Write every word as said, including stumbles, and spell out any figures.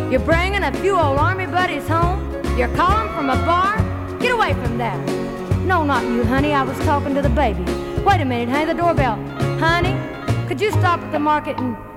You're bringing a few old army buddies home? You're calling from a bar? Get away from there. No, not you, honey. I was talking to the baby. Wait a minute, honey, the doorbell. Honey, could you stop at the market and